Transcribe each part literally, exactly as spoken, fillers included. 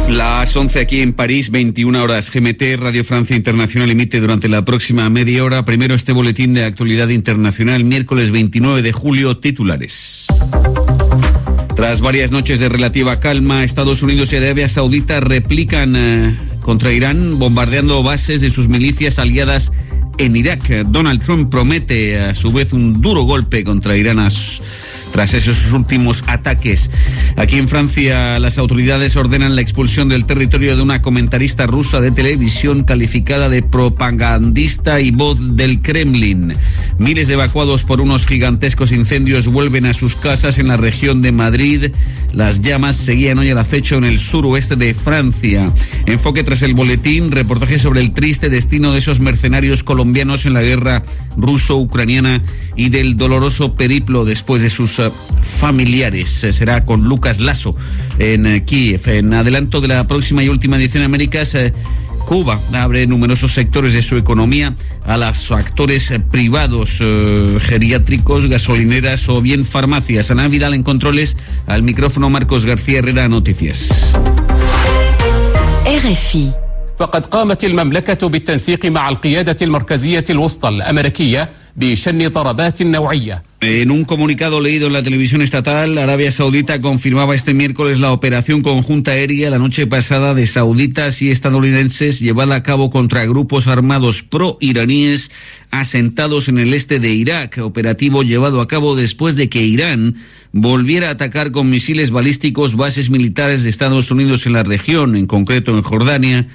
Las once aquí en París, veintiuna horas G M T. Radio Francia Internacional emite durante la próxima media hora primero este boletín de actualidad internacional, miércoles veintinueve de julio, titulares. Tras varias noches de relativa calma, Estados Unidos y Arabia Saudita replican eh, contra Irán, bombardeando bases de sus milicias aliadas en Irak. Donald Trump promete a su vez un duro golpe contra Irán a su, tras esos últimos ataques. Aquí en Francia, las autoridades ordenan la expulsión del territorio de una comentarista rusa de televisión calificada de propagandista y voz del Kremlin. Miles de evacuados por unos gigantescos incendios vuelven a sus casas en la región de Madrid. Las llamas seguían hoy al acecho en el suroeste de Francia. Enfoque tras el boletín, reportaje sobre el triste destino de esos mercenarios colombianos en la guerra ruso-ucraniana y del doloroso periplo después de sus familiares. Será con Lucas Lasso en Kiev. En adelanto de la próxima y última edición de Américas, Cuba abre numerosos sectores de su economía a los actores privados, eh, geriátricos, gasolineras o bien farmacias. Ana Vidal en controles, al micrófono Marcos García Herrera, Noticias. R F I. فقد قامت المملكة بالتنسيق مع القيادة المركزية الوسطى الأمريكية بشن ضربات نوعية. En un comunicado leído en la televisión estatal, Arabia Saudita confirmaba este miércoles la operación conjunta aérea la noche pasada de sauditas y estadounidenses llevada a cabo contra grupos armados pro-iraníes asentados en el este de Irak, operativo llevado a cabo después de que Irán volviera a atacar con misiles balísticos bases militares de Estados Unidos en la región, en concreto en Jordania,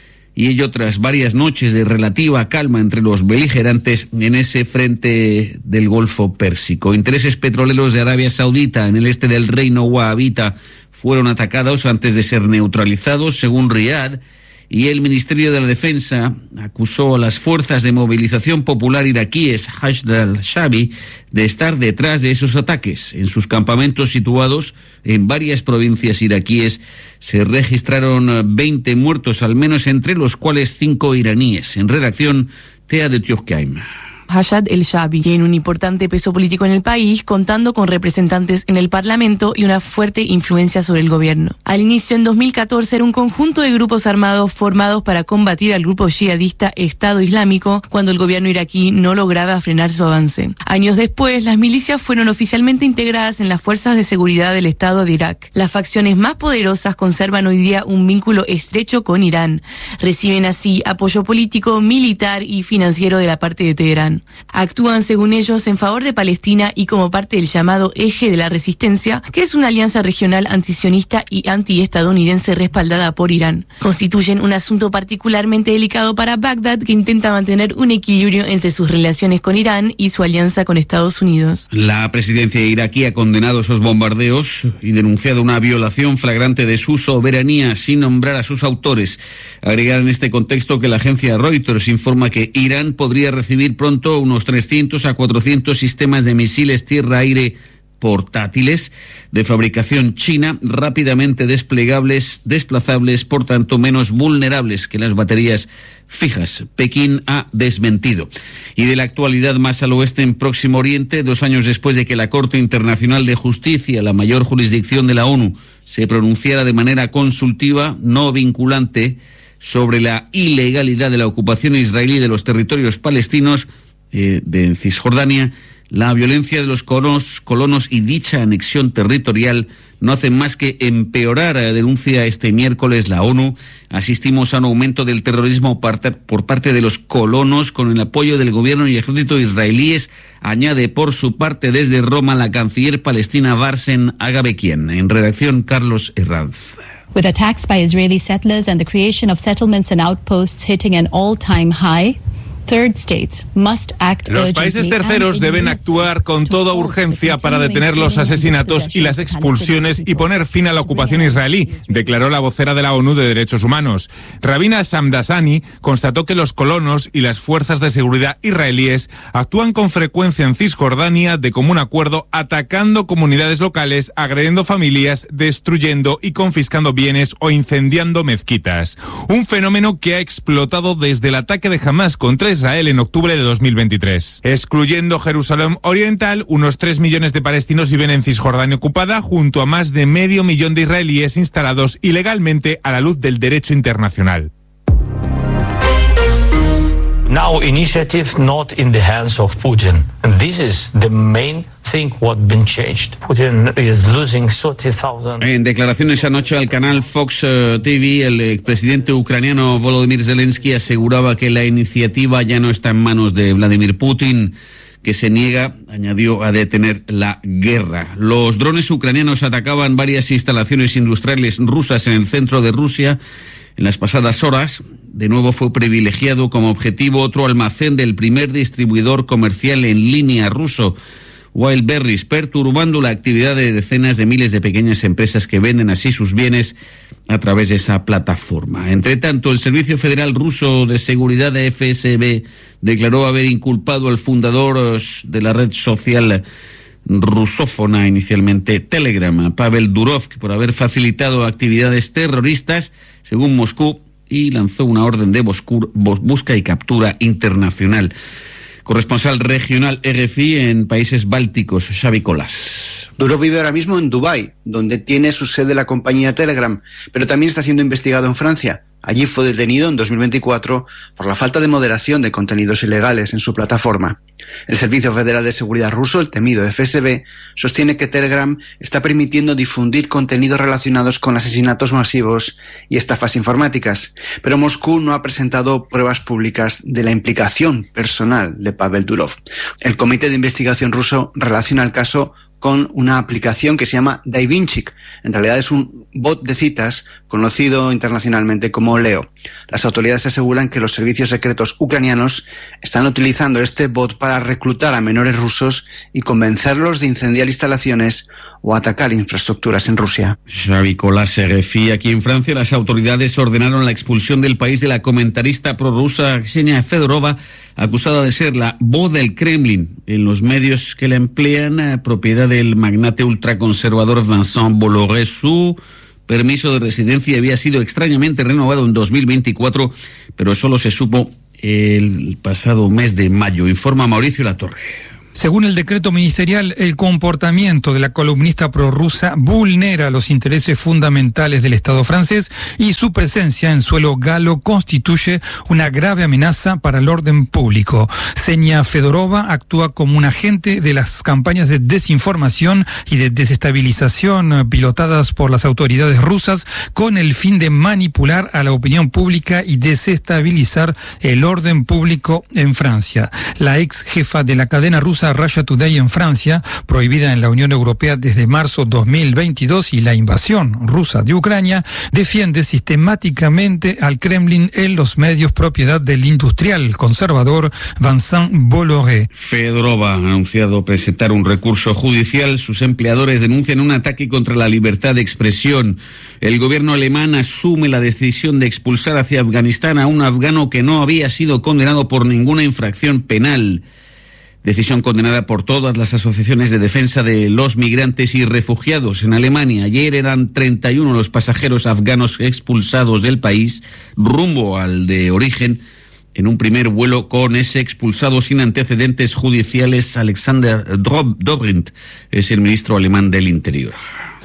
y ello tras varias noches de relativa calma entre los beligerantes en ese frente del Golfo Pérsico. Intereses petroleros de Arabia Saudita en el este del reino wahabita fueron atacados antes de ser neutralizados, según Riad, y el Ministerio de la Defensa acusó a las fuerzas de movilización popular iraquíes Hashd al-Shabi de estar detrás de esos ataques. En sus campamentos situados en varias provincias iraquíes se registraron veinte muertos, al menos entre los cuales cinco iraníes. En redacción, Tea de Tiofkaim. Hashd al-Shabi tiene un importante peso político en el país, contando con representantes en el Parlamento y una fuerte influencia sobre el gobierno. Al inicio, en dos mil catorce, era un conjunto de grupos armados formados para combatir al grupo yihadista Estado Islámico cuando el gobierno iraquí no lograba frenar su avance. Años después, las milicias fueron oficialmente integradas en las fuerzas de seguridad del Estado de Irak. Las facciones más poderosas conservan hoy día un vínculo estrecho con Irán. Reciben así apoyo político, militar y financiero de la parte de Teherán. Actúan, según ellos, en favor de Palestina y como parte del llamado Eje de la Resistencia, que es una alianza regional antisionista y antiestadounidense respaldada por Irán. Constituyen un asunto particularmente delicado para Bagdad, que intenta mantener un equilibrio entre sus relaciones con Irán y su alianza con Estados Unidos. La presidencia iraquí ha condenado esos bombardeos y denunciado una violación flagrante de su soberanía sin nombrar a sus autores. Agregar en este contexto que la agencia Reuters informa que Irán podría recibir pronto unos trescientos a cuatrocientos sistemas de misiles tierra-aire portátiles de fabricación china, rápidamente desplegables, desplazables, por tanto menos vulnerables que las baterías fijas. Pekín ha desmentido. Y de la actualidad más al oeste, en Próximo Oriente, dos años después de que la Corte Internacional de Justicia, la mayor jurisdicción de la ONU, se pronunciara de manera consultiva, no vinculante, sobre la ilegalidad de la ocupación israelí de los territorios palestinos eh, de Cisjordania, la violencia de los colonos, colonos y dicha anexión territorial no hacen más que empeorar, denuncia este miércoles la ONU. Asistimos a un aumento del terrorismo por parte de los colonos con el apoyo del gobierno y ejército israelíes, añade por su parte desde Roma la canciller palestina Barsen Agabekian. En redacción, Carlos Herranz. With attacks by Israeli settlers and the creation of settlements and outposts hitting an all-time high, third states must act urgently. Los países terceros deben actuar con toda urgencia para detener los asesinatos y las expulsiones y poner fin a la ocupación israelí, declaró la vocera de la ONU de Derechos Humanos. Rabina Samdasani constató que los colonos y las fuerzas de seguridad israelíes actúan con frecuencia en Cisjordania de común acuerdo, atacando comunidades locales, agrediendo familias, destruyendo y confiscando bienes o incendiando mezquitas. Un fenómeno que ha explotado desde el ataque de Hamás contra Israel en octubre de dos mil veintitrés. Excluyendo Jerusalén Oriental, unos tres millones de palestinos viven en Cisjordania ocupada, junto a más de medio millón de israelíes instalados ilegalmente a la luz del derecho internacional. Now initiative not in the hands of Putin. And this is the main thing what been changed. Putin is losing thirty thousand. En declaraciones anoche al canal Fox uh, T V, el expresidente ucraniano Volodymyr Zelensky aseguraba que la iniciativa ya no está en manos de Vladimir Putin, que se niega, añadió, a detener la guerra. Los drones ucranianos atacaban varias instalaciones industriales rusas en el centro de Rusia en las pasadas horas. De nuevo fue privilegiado como objetivo otro almacén del primer distribuidor comercial en línea ruso, Wildberries, perturbando la actividad de decenas de miles de pequeñas empresas que venden así sus bienes a través de esa plataforma. Entre tanto, el Servicio Federal Ruso de Seguridad de F S B declaró haber inculpado al fundador de la red social rusófona inicialmente Telegram, Pavel Durov, por haber facilitado actividades terroristas, según Moscú, y lanzó una orden de busca y captura internacional. Corresponsal regional R F I en países bálticos, Xavi Colas. Durov vive ahora mismo en Dubái, donde tiene su sede la compañía Telegram, pero también está siendo investigado en Francia. Allí fue detenido en dos mil veinticuatro por la falta de moderación de contenidos ilegales en su plataforma. El Servicio Federal de Seguridad ruso, el temido F S B, sostiene que Telegram está permitiendo difundir contenidos relacionados con asesinatos masivos y estafas informáticas, pero Moscú no ha presentado pruebas públicas de la implicación personal de Pavel Durov. El Comité de Investigación ruso relaciona el caso con una aplicación que se llama DaVinci. En realidad es un bot de citas conocido internacionalmente como Leo. Las autoridades aseguran que los servicios secretos ucranianos están utilizando este bot para reclutar a menores rusos y convencerlos de incendiar instalaciones o atacar infraestructuras en Rusia. Xavi Colas, R F I. Aquí en Francia, las autoridades ordenaron la expulsión del país de la comentarista prorrusa Ksenia Fedorova, acusada de ser la voz del Kremlin en los medios que la emplean, eh, propiedad del magnate ultraconservador Vincent Bolloré. Su permiso de residencia había sido extrañamente renovado en dos mil veinticuatro, pero solo se supo el pasado mes de mayo. Informa Mauricio Latorre. Según el decreto ministerial, el comportamiento de la columnista prorrusa vulnera los intereses fundamentales del Estado francés y su presencia en suelo galo constituye una grave amenaza para el orden público. Ksenia Fedorova actúa como un agente de las campañas de desinformación y de desestabilización pilotadas por las autoridades rusas con el fin de manipular a la opinión pública y desestabilizar el orden público en Francia. La ex jefa de la cadena rusa Russia Today en Francia, prohibida en la Unión Europea desde marzo dos mil veintidós, y la invasión rusa de Ucrania, defiende sistemáticamente al Kremlin en los medios propiedad del industrial conservador Vincent Bolloré. Fedorova ha anunciado presentar un recurso judicial. Sus empleadores denuncian un ataque contra la libertad de expresión. El gobierno alemán asume la decisión de expulsar hacia Afganistán a un afgano que no había sido condenado por ninguna infracción penal. Decisión condenada por todas las asociaciones de defensa de los migrantes y refugiados en Alemania. Ayer eran treinta y uno los pasajeros afganos expulsados del país rumbo al de origen en un primer vuelo con ese expulsado sin antecedentes judiciales. Alexander Dobrindt es el ministro alemán del Interior.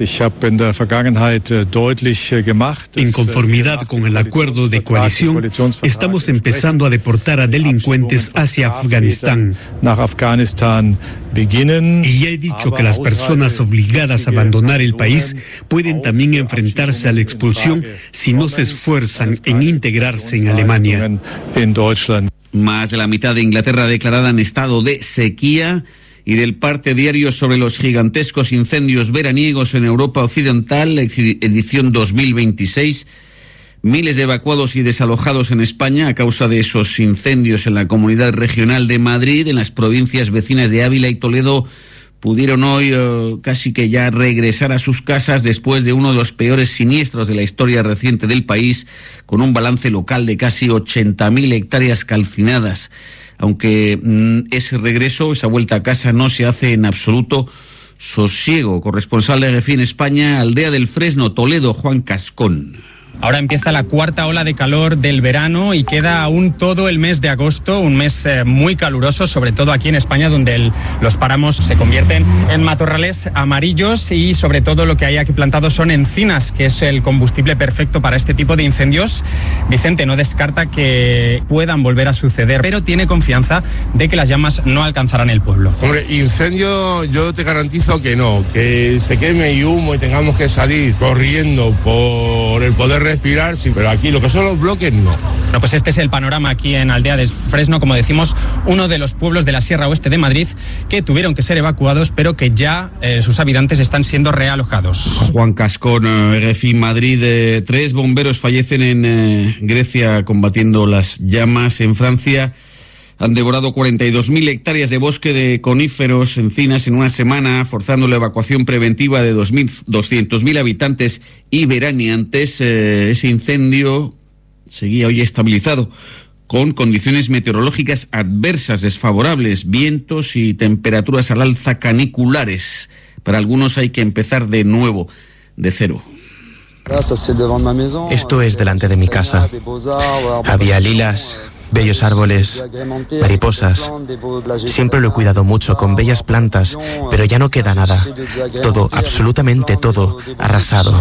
En conformidad con el acuerdo de coalición, estamos empezando a deportar a delincuentes hacia Afganistán. Y ya he dicho que las personas obligadas a abandonar el país pueden también enfrentarse a la expulsión si no se esfuerzan en integrarse en Alemania. Más de la mitad de Inglaterra declarada en estado de sequía. Y del parte diario sobre los gigantescos incendios veraniegos en Europa Occidental, edición dos mil veintiséis. Miles de evacuados y desalojados en España a causa de esos incendios en la Comunidad Regional de Madrid. En las provincias vecinas de Ávila y Toledo pudieron hoy uh, casi que ya regresar a sus casas después de uno de los peores siniestros de la historia reciente del país, con un balance local de casi ochenta mil hectáreas calcinadas. Aunque mmm, ese regreso, esa vuelta a casa no se hace en absoluto sosiego. Corresponsal de R F I en España, Aldea del Fresno, Toledo, Juan Cascón. Ahora empieza la cuarta ola de calor del verano y queda aún todo el mes de agosto, un mes eh, muy caluroso, sobre todo aquí en España, donde el, los páramos se convierten en matorrales amarillos y sobre todo lo que hay aquí plantado son encinas, que es el combustible perfecto para este tipo de incendios. Vicente no descarta que puedan volver a suceder, pero tiene confianza de que las llamas no alcanzarán el pueblo. Hombre, incendio yo te garantizo que no, que se queme y humo y tengamos que salir corriendo por el poder respirar, sí, pero aquí lo que son los bloques no. Bueno, pues este es el panorama aquí en Aldea de Fresno, como decimos, uno de los pueblos de la Sierra Oeste de Madrid que tuvieron que ser evacuados, pero que ya eh, sus habitantes están siendo realojados. Juan Cascón, R F I Madrid, eh, tres bomberos fallecen en eh, Grecia combatiendo las llamas. En Francia han devorado cuarenta y dos mil hectáreas de bosque de coníferos, encinas, en una semana, forzando la evacuación preventiva de doscientos mil habitantes y veraneantes. Eh, ese incendio seguía hoy estabilizado, con condiciones meteorológicas adversas, desfavorables, vientos y temperaturas al alza caniculares. Para algunos hay que empezar de nuevo, de cero. Esto es delante de mi casa. Había lilas, bellos árboles, mariposas. Siempre lo he cuidado mucho, con bellas plantas, pero ya no queda nada. Todo, absolutamente todo, arrasado.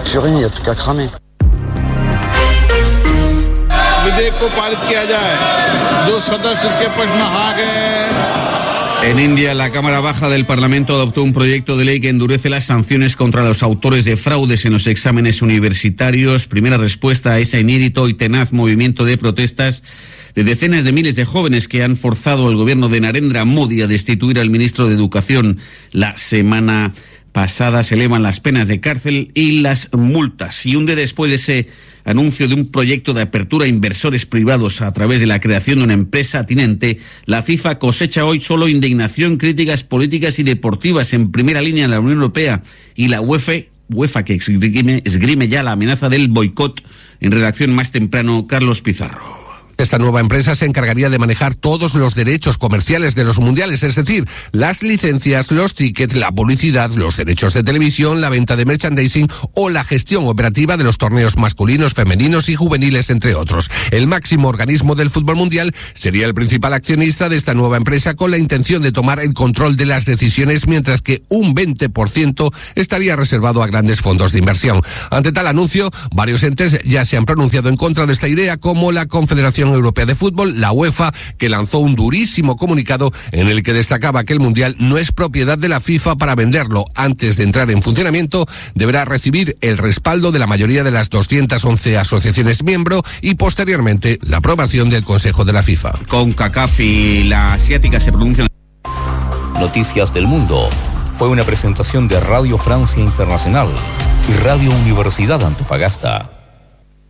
En India, la Cámara Baja del Parlamento adoptó un proyecto de ley que endurece las sanciones contra los autores de fraudes en los exámenes universitarios. Primera respuesta a ese inédito y tenaz movimiento de protestas de decenas de miles de jóvenes que han forzado al gobierno de Narendra Modi a destituir al ministro de Educación. La semana pasada se elevan las penas de cárcel y las multas. Y un día después de ese anuncio de un proyecto de apertura a inversores privados a través de la creación de una empresa atinente, la FIFA cosecha hoy solo indignación, críticas políticas y deportivas en primera línea en la Unión Europea, y la UEFA, UEFA que esgrime, esgrime ya la amenaza del boicot. En redacción más temprano, Carlos Pizarro. Esta nueva empresa se encargaría de manejar todos los derechos comerciales de los mundiales, es decir, las licencias, los tickets, la publicidad, los derechos de televisión, la venta de merchandising o la gestión operativa de los torneos masculinos, femeninos y juveniles, entre otros. El máximo organismo del fútbol mundial sería el principal accionista de esta nueva empresa, con la intención de tomar el control de las decisiones, mientras que un veinte por ciento estaría reservado a grandes fondos de inversión. Ante tal anuncio, varios entes ya se han pronunciado en contra de esta idea, como la Confederación Europea de Fútbol, la UEFA, que lanzó un durísimo comunicado en el que destacaba que el Mundial no es propiedad de la FIFA para venderlo. Antes de entrar en funcionamiento, deberá recibir el respaldo de la mayoría de las doscientas once asociaciones miembro y posteriormente la aprobación del Consejo de la FIFA. Con CACAF y la asiática se pronuncian. Noticias del Mundo fue una presentación de Radio Francia Internacional y Radio Universidad Antofagasta.